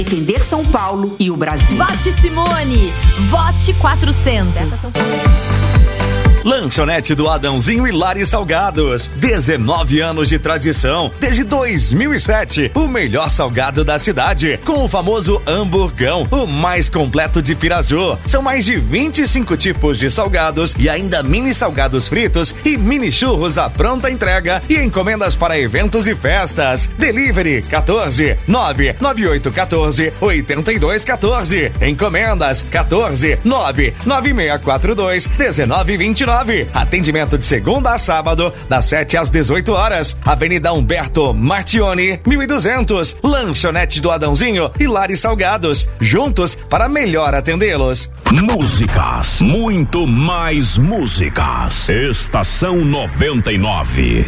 Defender São Paulo e o Brasil. Vote Simone. Vote 400. Lanchonete do Adãozinho e Lari Salgados. 19 anos de tradição. Desde 2007. O melhor salgado da cidade. Com o famoso hamburgão. O mais completo de Piraju. São mais de 25 tipos de salgados. E ainda mini salgados fritos. E mini churros à pronta entrega. E encomendas para eventos e festas. Delivery 14 99814 8214. Encomendas 14 99642 1929. Atendimento de segunda a sábado, das 7 às 18 horas. Avenida Humberto Martioni, 1200. Lanchonete do Adãozinho e Lari Salgados. Juntos para melhor atendê-los. Músicas, muito mais músicas. Estação 99.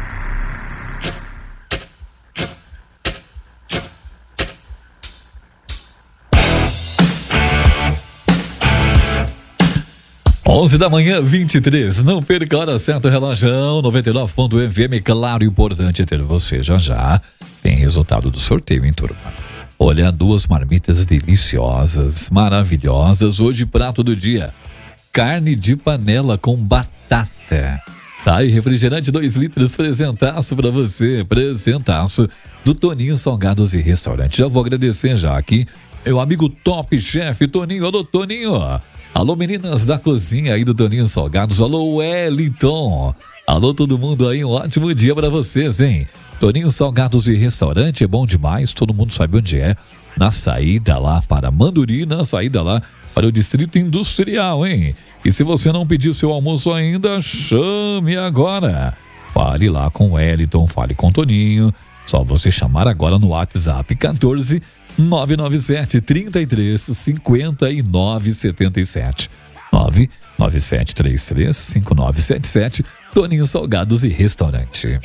Onze da manhã, 23. Não perca a hora certa, relógio 99.fm. Claro, importante é ter você já. Tem resultado do sorteio, hein, turma? Olha, 2 marmitas deliciosas, maravilhosas. Hoje, prato do dia: carne de panela com batata. Tá, e refrigerante 2 litros, presentaço pra você. Presentaço do Toninho Salgados e Restaurante. Já vou agradecer já aqui meu amigo Top Chef Toninho. Alô, Toninho. Alô, meninas da cozinha aí do Toninho Salgados. Alô, Wellington. Alô, todo mundo aí. Um ótimo dia pra vocês, hein? Toninho Salgados e Restaurante é bom demais. Todo mundo sabe onde é. Na saída lá para Manduri, na saída lá para o Distrito Industrial, hein? E se você não pediu seu almoço ainda, chame agora. Fale lá com o Wellington, fale com o Toninho. Só você chamar agora no WhatsApp 14 997 33 59 77. 997 33 5977. Toninho Salgados e Restaurante.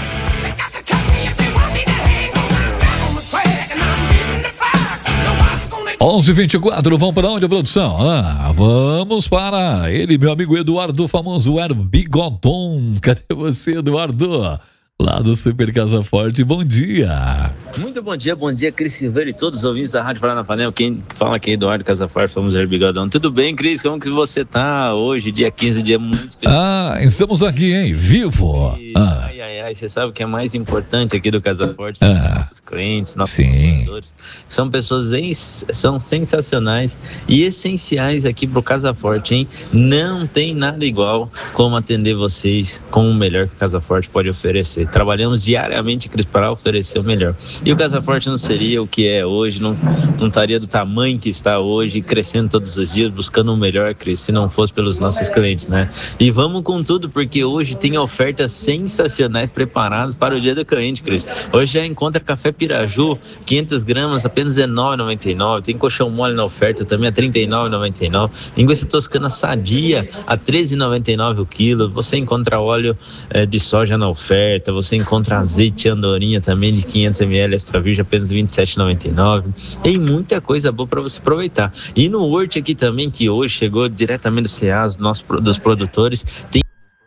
11h24, vamos para onde, produção? Vamos para ele, meu amigo Eduardo, famoso Bigodon. Cadê você, Eduardo? Lá do Super Casa Forte, bom dia. Muito bom dia, Cris Silveira e todos os ouvintes da Rádio Paranapanel. Quem fala aqui é Eduardo Casa Forte, famoso Bigodão. Tudo bem, Cris? Como que você tá hoje, dia 15, dia muito especial? Estamos aqui, hein? Vivo. Ai, você sabe o que é mais importante aqui do Casa Forte? São nossos clientes, nossos colaboradores. São pessoas são sensacionais e essenciais aqui pro Casa Forte, hein? Não tem nada igual como atender vocês com o melhor que o Casa Forte pode oferecer. Trabalhamos diariamente, Cris, para oferecer o melhor. E o Casa Forte não seria o que é hoje, não estaria do tamanho que está hoje, crescendo todos os dias, buscando o melhor, Cris, se não fosse pelos nossos clientes, né? E vamos com tudo, porque hoje tem ofertas sensacionais preparadas para o dia do cliente, Cris. Hoje já encontra café Piraju, 500 gramas, apenas R$19,99. Tem colchão mole na oferta também a R$39,99. Linguiça toscana sadia a R$13,99 o quilo. Você encontra óleo de soja na oferta. Você encontra azeite andorinha também de 500 ml extra virgem apenas R$27,99. Tem muita coisa boa para você aproveitar. E no Hort aqui também, que hoje chegou diretamente do CEAS, dos produtores, tem...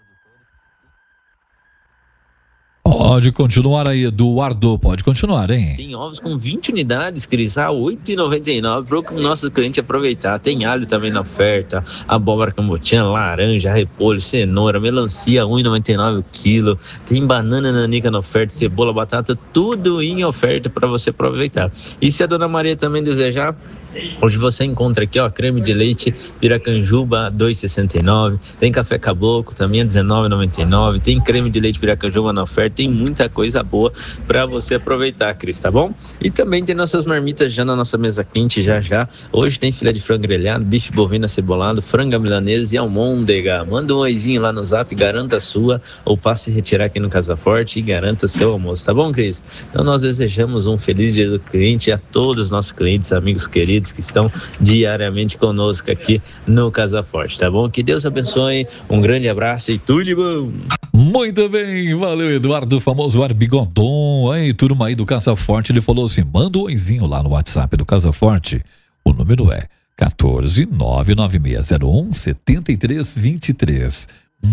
Pode continuar aí, Eduardo, pode continuar, hein? Tem ovos com 20 unidades, Cris, a R$8,99 para o nosso cliente aproveitar. Tem alho também na oferta, abóbora cambotiana, laranja, repolho, cenoura, melancia, R$1,99 o quilo. Tem banana nanica na oferta, cebola, batata, tudo em oferta para você aproveitar. E se a dona Maria também desejar, hoje você encontra aqui, creme de leite Piracanjuba R$2,69. Tem café caboclo também R$19,99. Tem creme de leite Piracanjuba na oferta. Tem muita coisa boa para você aproveitar, Cris, tá bom? E também tem nossas marmitas já na nossa mesa quente, já. Hoje tem filé de frango grelhado, bife bovino acebolado, franga milanesa e almôndega. Manda um oizinho lá no zap, garanta a sua, ou passe retirar aqui no Casa Forte e garanta seu almoço, tá bom, Cris? Então nós desejamos um feliz dia do cliente a todos os nossos clientes, amigos queridos que estão diariamente conosco aqui no Casa Forte, tá bom? Que Deus abençoe, um grande abraço e tudo de bom! Muito bem, valeu, Eduardo, famoso Bigodon. Aí, turma aí do Casa Forte, ele falou assim, manda um oizinho lá no WhatsApp do Casa Forte. O número é 14 99601 7323.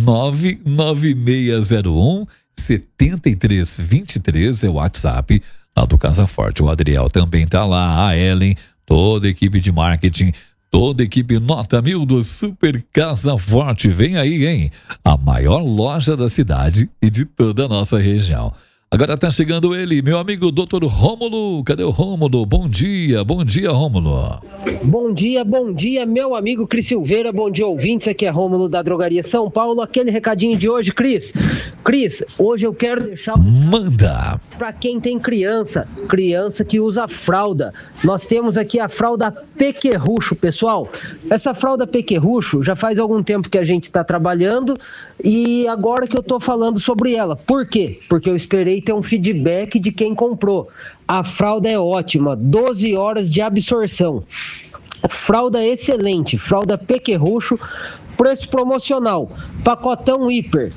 99601 7323 é o WhatsApp lá do Casa Forte. O Adriel também tá lá, a Ellen, toda a equipe de marketing, toda a equipe nota 1000 do Super Casa Forte. Vem aí, hein? A maior loja da cidade e de toda a nossa região. Agora tá chegando ele, meu amigo Dr. Rômulo. Cadê o Rômulo? Bom dia, Rômulo. Bom dia, meu amigo Cris Silveira. Bom dia, ouvintes. Aqui é Rômulo da Drogaria São Paulo. Aquele recadinho de hoje, Cris. Hoje eu quero deixar... Manda! Para quem tem criança que usa fralda. Nós temos aqui a fralda Pequerrucho, pessoal. Essa fralda Pequerrucho já faz algum tempo que a gente está trabalhando e agora que eu tô falando sobre ela. Por quê? Porque eu esperei ter um feedback de quem comprou. A fralda é ótima, 12 horas de absorção. Fralda excelente, fralda Pequerrucho, preço promocional, pacotão hiper,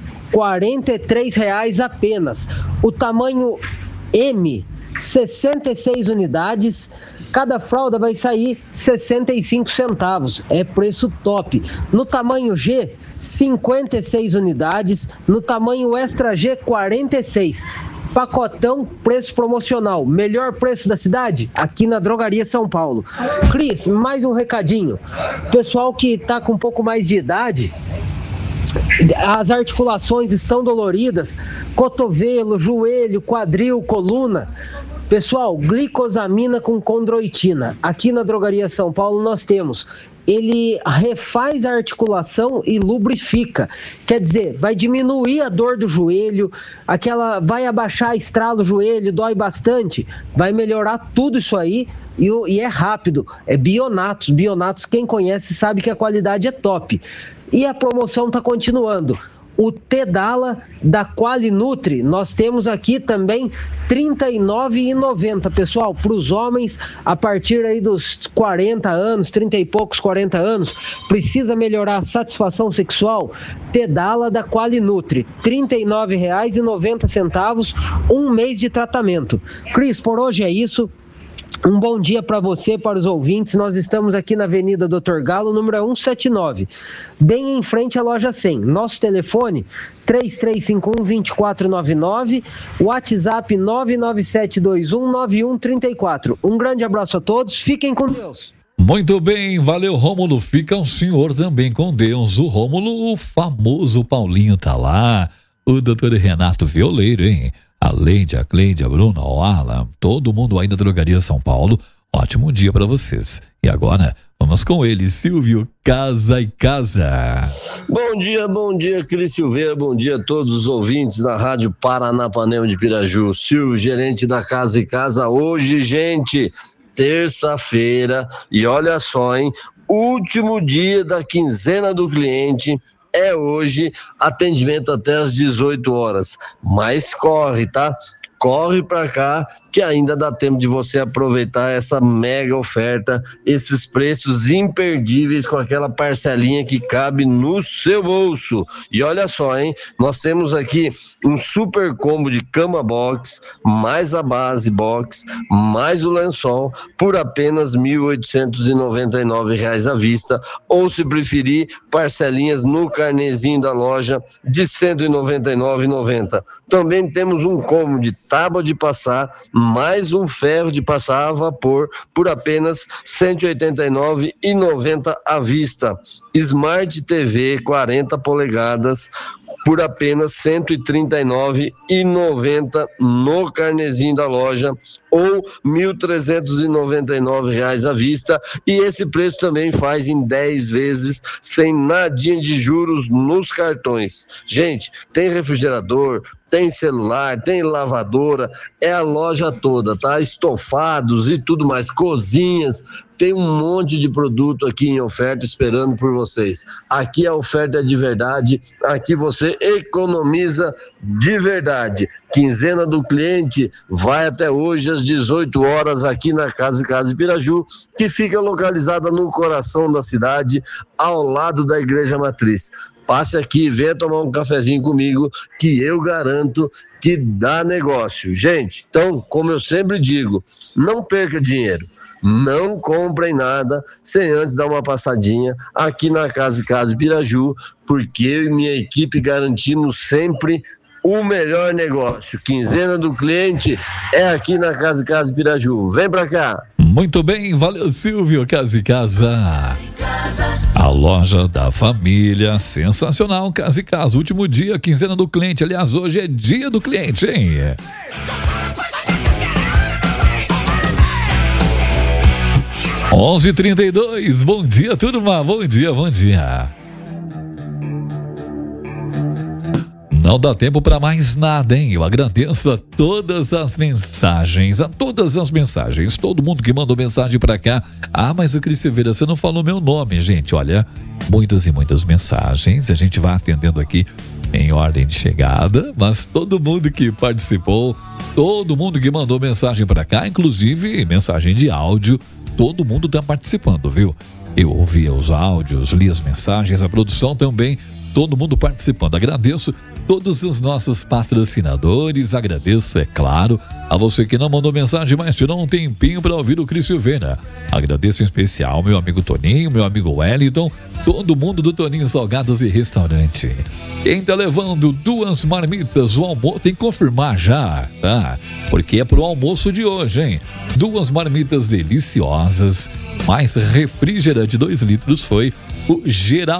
R$43 apenas. O tamanho M, 66 unidades. Cada fralda vai sair 65 centavos. É preço top. No tamanho G, 56 unidades. No tamanho Extra G, 46. Pacotão, preço promocional. Melhor preço da cidade? Aqui na Drogaria São Paulo. Cris, mais um recadinho. Pessoal que está com um pouco mais de idade, as articulações estão doloridas, cotovelo, joelho, quadril, coluna. Pessoal, glicosamina com condroitina. Aqui na Drogaria São Paulo nós temos. Ele refaz a articulação e lubrifica. Quer dizer, vai diminuir a dor do joelho, vai abaixar, estrala o joelho, dói bastante. Vai melhorar tudo isso aí e é rápido. É Bionatos. Bionatos, quem conhece sabe que a qualidade é top. E a promoção está continuando. O Tedala da Qualinutri, nós temos aqui também R$39,90, pessoal, para os homens a partir aí dos 40 anos, 30 e poucos, 40 anos, precisa melhorar a satisfação sexual, Tedala da Qualinutri, R$39,90, um mês de tratamento. Cris, por hoje é isso. Um bom dia para você, para os ouvintes. Nós estamos aqui na Avenida Dr. Galo, número 179, bem em frente à loja 100. Nosso telefone 3351-2499, WhatsApp 997219134. Um grande abraço a todos, fiquem com Deus. Muito bem, valeu, Rômulo. Fica o senhor também com Deus. O Rômulo, o famoso Paulinho tá lá. O doutor Renato Violeiro, hein? A Leide, a Cleide, a Bruna, o Alan, todo mundo aí da Drogaria São Paulo. Ótimo dia pra vocês. E agora, vamos com ele, Silvio Casa e Casa. Bom dia, Cris Silveira. Bom dia a todos os ouvintes da Rádio Paranapanema de Piraju. Silvio, gerente da Casa e Casa. Hoje, gente, terça-feira, e olha só, hein? Último dia da quinzena do cliente. É hoje, atendimento até às 18 horas, mas corre, tá? Corre pra cá que ainda dá tempo de você aproveitar essa mega oferta, esses preços imperdíveis com aquela parcelinha que cabe no seu bolso. E olha só, hein? Nós temos aqui um super combo de cama box, mais a base box, mais o lençol, por apenas R$ 1.899 à vista, ou se preferir, parcelinhas no carnezinho da loja de R$ 199,90. Também temos um combo de tábua de passar, mais um ferro de passar a vapor por apenas R$ 189,90 à vista. Smart TV 40 polegadas por apenas R$ 139,90 no carnezinho da loja, ou R$ 1.399 à vista, e esse preço também faz em 10 vezes sem nadinha de juros nos cartões. Gente, tem refrigerador, tem celular, tem lavadora, é a loja toda, tá? Estofados e tudo mais, cozinhas, tem um monte de produto aqui em oferta esperando por vocês. Aqui a oferta é de verdade, aqui você economiza de verdade. Quinzena do cliente vai até hoje às 18 horas aqui na Casa e Casa de Piraju, que fica localizada no coração da cidade, ao lado da Igreja Matriz. Passe aqui, venha tomar um cafezinho comigo, que eu garanto que dá negócio. Gente, então, como eu sempre digo, não perca dinheiro. Não comprem nada sem antes dar uma passadinha aqui na Casa e Casa de Piraju, porque eu e minha equipe garantimos sempre o melhor negócio. Quinzena do cliente é aqui na Casa e Casa Piraju. Vem pra cá. Muito bem, valeu Silvio. Casa e Casa, a loja da família, sensacional. Casa e Casa, último dia, quinzena do cliente. Aliás, hoje é dia do cliente, hein? 11h32, bom dia turma, bom dia. Não dá tempo para mais nada, hein? Eu agradeço a todas as mensagens, todo mundo que mandou mensagem para cá. Ah, mas o Cris Silveira, você não falou meu nome, gente. Olha, muitas e muitas mensagens, a gente vai atendendo aqui em ordem de chegada, mas todo mundo que participou, todo mundo que mandou mensagem para cá, inclusive mensagem de áudio, todo mundo está participando, viu? Eu ouvi os áudios, li as mensagens, a produção também, todo mundo participando. Agradeço todos os nossos patrocinadores, agradeço, é claro, a você que não mandou mensagem, mas tirou um tempinho para ouvir o Cris Silveira. Agradeço em especial meu amigo Toninho, meu amigo Wellington, todo mundo do Toninho Salgados e Restaurante. Quem tá levando 2 marmitas, o almoço, tem que confirmar já, tá? Porque é pro almoço de hoje, hein? 2 marmitas deliciosas, mais refrigerante 2 litros foi o Geral